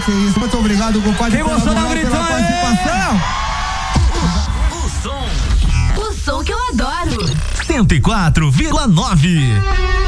que isso. Muito obrigado, compadre. Quem gostou da gritão participação. O som que eu adoro. 104,9.